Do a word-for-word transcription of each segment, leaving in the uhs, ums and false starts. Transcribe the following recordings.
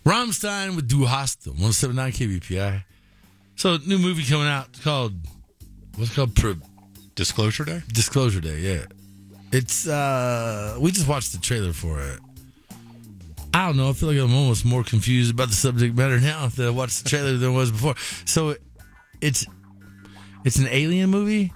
Rammstein with Du Hast, one seventy-nine K B P I. So, new movie coming out called, what's it called? Pro- Disclosure Day? Disclosure Day, yeah. It's, uh, we just watched the trailer for it. I don't know. I feel like I'm almost more confused about the subject matter now that I watched the trailer than I was before. So, it's, it's an alien movie.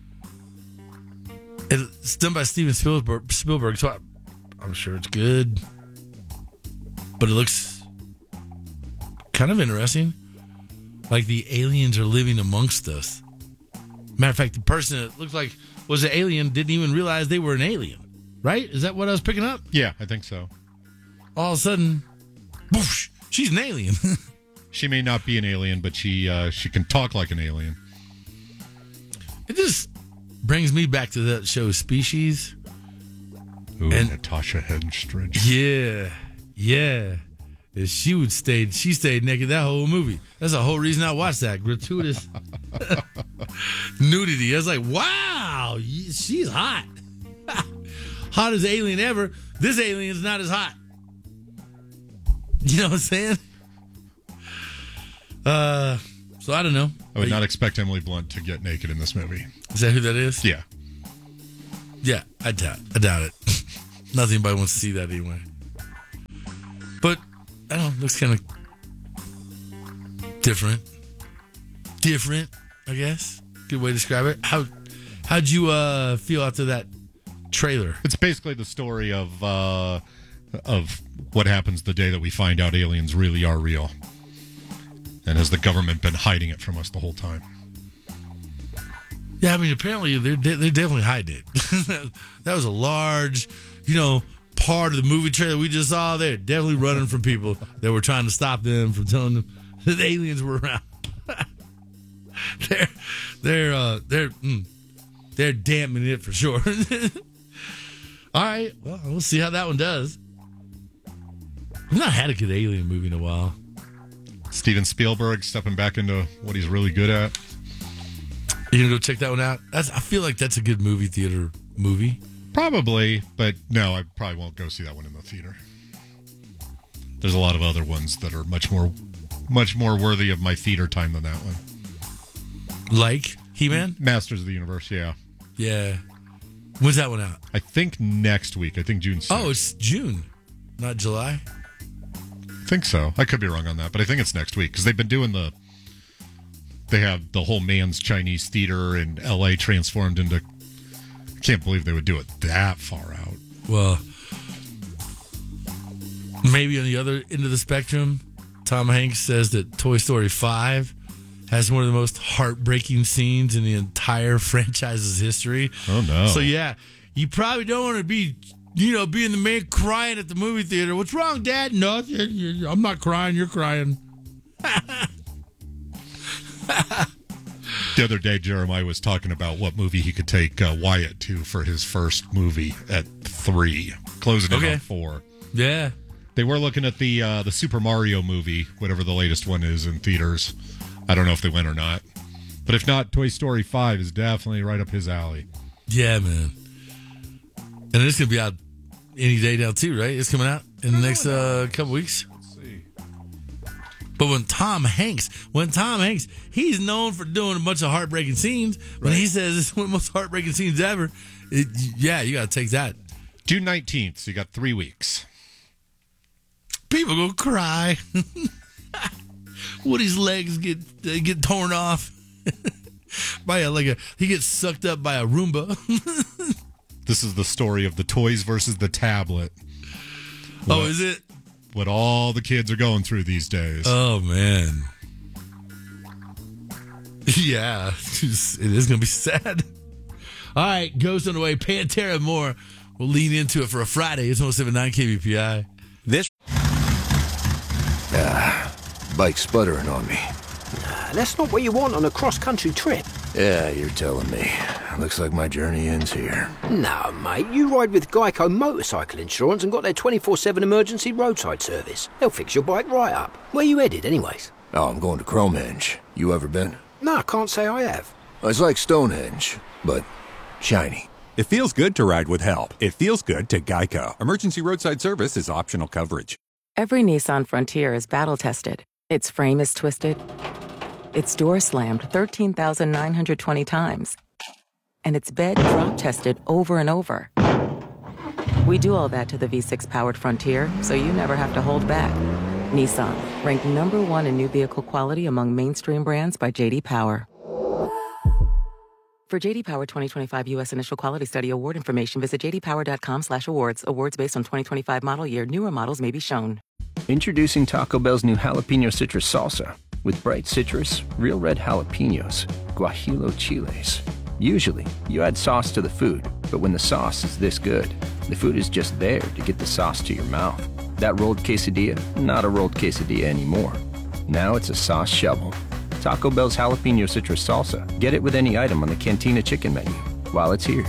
It's done by Steven Spielberg, Spielberg so I, I'm sure it's good. But it looks kind of interesting. Like the aliens are living amongst us. Matter of fact, the person that looked like was an alien didn't even realize they were an alien. Right? Is that what I was picking up? Yeah, I think so. All of a sudden, whoosh, she's an alien. She may not be an alien, but she uh, she can talk like an alien. It just brings me back to that show Species. Ooh, and Natasha Henstridge. Yeah, yeah. If she would stay, she stayed naked that whole movie. That's the whole reason I watched that. Gratuitous nudity. I was like, wow, she's hot. Hottest alien ever. This alien is not as hot. You know what I'm saying? Uh, so I don't know. I would not expect Emily Blunt to get naked in this movie. Is that who that is? Yeah. Yeah, I doubt I doubt it. Nothing anybody wants to see that anyway. But, I don't know, looks kind of different. Different, I guess. Good way to describe it. How, how'd you uh, feel after that trailer? It's basically the story of uh, of what happens the day that we find out aliens really are real. And has the government been hiding it from us the whole time? Yeah, I mean, apparently they're, they're definitely hiding it. That was a large, you know, part of the movie trailer we just saw. They're definitely running from people that were trying to stop them from telling them that the aliens were around. they're, they're, uh, they're, mm, they're damning it for sure. All right, well, we'll see how that one does. We've not had a good alien movie in a while. Steven Spielberg stepping back into what he's really good at. You gonna go check that one out? That's, I feel like that's a good movie theater movie. Probably, but no, I probably won't go see that one in the theater. There's a lot of other ones that are much more, much more worthy of my theater time than that one. Like He-Man? Masters of the Universe, yeah. Yeah. When's that one out? I think next week. I think June sixth. Oh, it's June, not July. I think so. I could be wrong on that, but I think it's next week because they've been doing the. They have the whole Mann's Chinese Theater in L A transformed into. I can't believe they would do it that far out. Well, maybe on the other end of the spectrum, Tom Hanks says that Toy Story five has one of the most heartbreaking scenes in the entire franchise's history. Oh, no. So, yeah, you probably don't want to be, you know, being the man crying at the movie theater. What's wrong, Dad? Nothing. I'm not crying. You're crying. The other day, Jeremiah was talking about what movie he could take uh, Wyatt to for his first movie at three, closing it Okay. on four. Yeah. They were looking at the uh, the Super Mario movie, whatever the latest one is, in theaters. I don't know if they went or not. But if not, Toy Story five is definitely right up his alley. Yeah, man. And it's going to be out any day now, too, right? It's coming out in the next uh, couple weeks. Let's see. But when Tom Hanks, when Tom Hanks, he's known for doing a bunch of heartbreaking scenes. When Right. he says it's one of the most heartbreaking scenes ever, it, yeah, you got to take that. June nineteenth, so you got three weeks. People go cry. Woody's legs get uh, get torn off by a, like a he gets sucked up by a Roomba. This is the story of the toys versus the tablet. Oh, What- is it? What all the kids are going through these days. Oh man. Yeah, it is going to be sad. All right, Ghost on the way. Pantera and more. We'll lean into it for a Friday. It's one seventy-nine K B P I. This Bike sputtering on me. That's not what you want on a cross-country trip. Yeah, you're telling me. Looks like my journey ends here. No, mate, you ride with Geico Motorcycle Insurance and got their twenty-four seven emergency roadside service. They'll fix your bike right up. Where you headed, anyways? Oh, I'm going to Cromehenge. You ever been? No, I can't say I have. It's like Stonehenge, but shiny. It feels good to ride with help. It feels good to Geico. Emergency roadside service is optional coverage. Every Nissan Frontier is battle-tested. Its frame is twisted. Its door slammed thirteen thousand nine hundred twenty times. And its bed drop-tested over and over. We do all that to the V six powered Frontier, so you never have to hold back. Nissan, ranked number one in new vehicle quality among mainstream brands by J D Power. For J D Power twenty twenty-five U S Initial Quality Study award information, visit j d power dot com slash awards. Awards based on twenty twenty-five model year. Newer models may be shown. Introducing Taco Bell's new Jalapeno Citrus Salsa. With bright citrus, real red jalapenos, guajillo chiles. Usually, you add sauce to the food, but when the sauce is this good, the food is just there to get the sauce to your mouth. That rolled quesadilla, not a rolled quesadilla anymore. Now it's a sauce shovel. Taco Bell's Jalapeno Citrus Salsa. Get it with any item on the Cantina Chicken menu while it's here.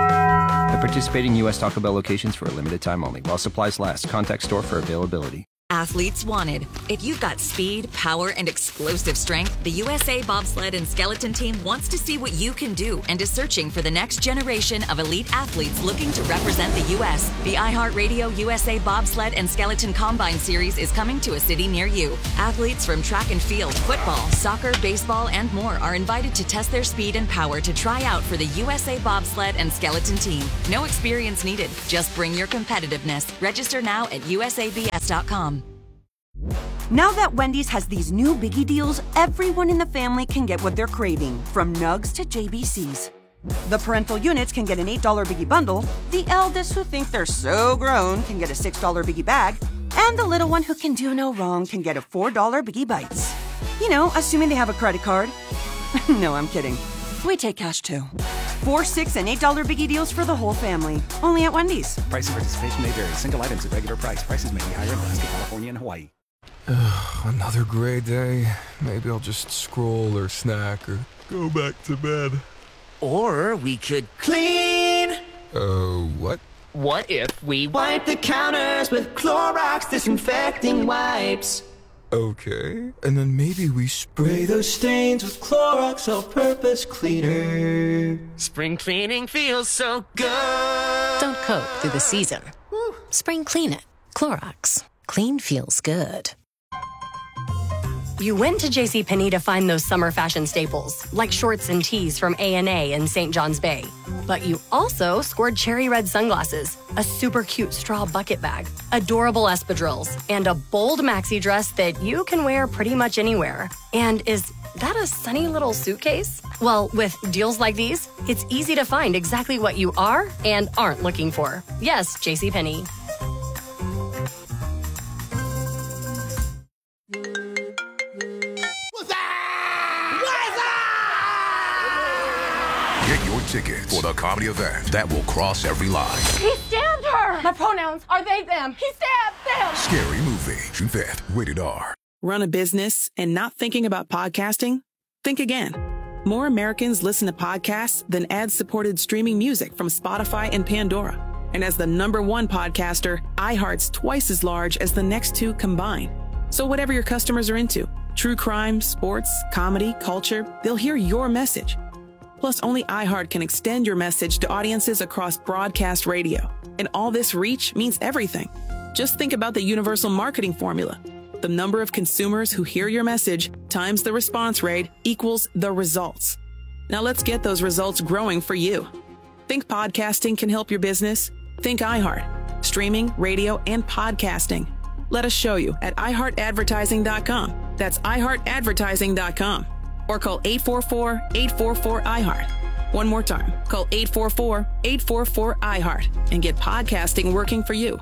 At participating U S Taco Bell locations for a limited time only. While supplies last. Contact store for availability. Athletes wanted. If you've got speed, power, and explosive strength, the U S A Bobsled and Skeleton Team wants to see what you can do and is searching for the next generation of elite athletes looking to represent the U S. The iHeartRadio U S A Bobsled and Skeleton Combine Series is coming to a city near you. Athletes from track and field, football, soccer, baseball, and more are invited to test their speed and power to try out for the U S A Bobsled and Skeleton Team. No experience needed. Just bring your competitiveness. Register now at U S A B S dot com. Now that Wendy's has these new biggie deals, everyone in the family can get what they're craving, from nugs to J B Cs. The parental units can get an eight dollar biggie bundle, the eldest who think they're so grown can get a six dollar biggie bag, and the little one who can do no wrong can get a four dollar biggie bites. You know, assuming they have a credit card. No, I'm kidding. We take cash too. Four, six, and eight dollar biggie deals for the whole family. Only at Wendy's. Price and participation may vary. Single items at regular price. Prices may be higher in Alaska, California, and Hawaii. Another gray day. Maybe I'll just scroll or snack or go back to bed. Or we could clean. Uh, what? What if we wipe the counters with Clorox disinfecting wipes? Okay. And then maybe we spray those stains with Clorox all-purpose cleaner. Spring cleaning feels so good. Don't cope through the season. Woo. Spring clean it. Clorox. Clean feels good. You went to JCPenney to find those summer fashion staples, like shorts and tees from A and A and Saint John's Bay. But you also scored cherry red sunglasses, a super cute straw bucket bag, adorable espadrilles, and a bold maxi dress that you can wear pretty much anywhere. And is that a sunny little suitcase? Well, with deals like these, it's easy to find exactly what you are and aren't looking for. Yes, JCPenney. Get your tickets for the comedy event that will cross every line. He stabbed her! My pronouns are they, them. He stabbed them! Scary Movie, June fifth, rated R. Run a business and not thinking about podcasting? Think again. More Americans listen to podcasts than ad-supported streaming music from Spotify and Pandora. And as the number one podcaster, iHeart's twice as large as the next two combined. So whatever your customers are into, true crime, sports, comedy, culture, they'll hear your message. Plus, only iHeart can extend your message to audiences across broadcast radio. And all this reach means everything. Just think about the universal marketing formula. The number of consumers who hear your message times the response rate equals the results. Now let's get those results growing for you. Think podcasting can help your business? Think iHeart. Streaming, radio, and podcasting. Let us show you at i heart advertising dot com. That's i heart advertising dot com. Or call eight four four, eight four four, I heart. One more time. Call eight four four, eight four four, I heart and get podcasting working for you.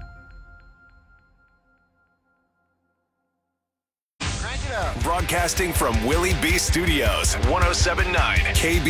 Broadcasting from Willie B Studios, one oh seven point nine K B